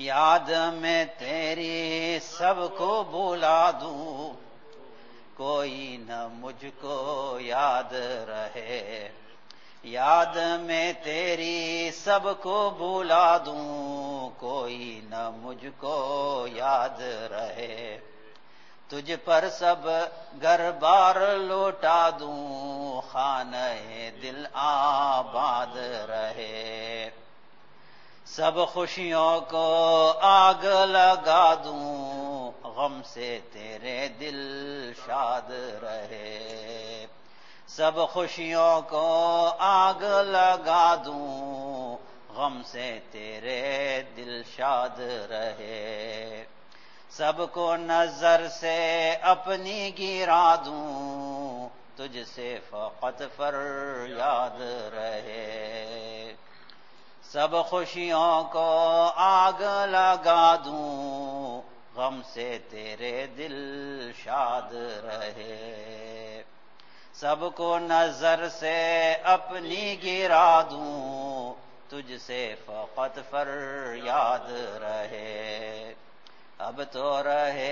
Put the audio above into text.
یاد میں تیری سب کو بھلا دوں، کوئی نہ مجھ کو یاد رہے۔ یاد میں تیری سب کو بھلا دوں، کوئی نہ مجھ کو یاد رہے۔ تجھ پر سب گھر بار لوٹا دوں، خانہ دل آباد رہے۔ سب خوشیوں کو آگ لگا دوں، غم سے تیرے دل شاد رہے۔ سب خوشیوں کو آگ لگا دوں، غم سے تیرے دل شاد رہے۔ سب کو نظر سے اپنی گرا دوں، تجھ سے فقط فریاد رہے۔ سب خوشیوں کو آگ لگا دوں، غم سے تیرے دل شاد رہے۔ سب کو نظر سے اپنی گرا دوں، تجھ سے فقط فریاد رہے۔ اب تو رہے